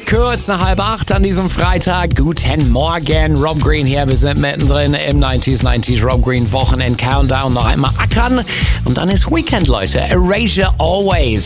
kurz nach 7:30 an diesem Freitag. Guten Morgen, Rob Green hier. Wir sind mittendrin im 90s Rob Green Wochenend Countdown. Noch einmal ackern und dann ist Weekend, Leute. Erasure Always